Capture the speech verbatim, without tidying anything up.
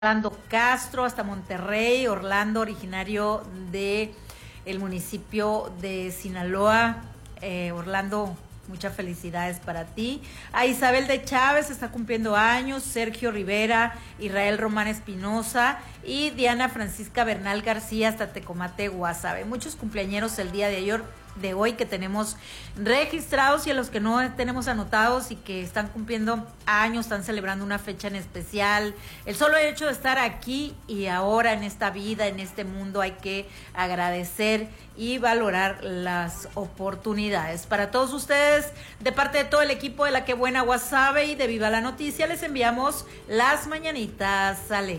Orlando Castro hasta Monterrey, Orlando originario de el municipio de Sinaloa. eh, Orlando, muchas felicidades para ti. A Isabel de Chávez está cumpliendo años, Sergio Rivera, Israel Román Espinosa y Diana Francisca Bernal García hasta Tecomate, Guasave. Muchos cumpleañeros el día de ayer, de hoy, que tenemos registrados, y a los que no tenemos anotados y que están cumpliendo años, están celebrando una fecha en especial. El solo hecho de estar aquí y ahora en esta vida, en este mundo, hay que agradecer y valorar las oportunidades. Para todos ustedes, de parte de todo el equipo de La Que Buena Guasave y de Viva la Noticia, les enviamos las mañanitas alegres.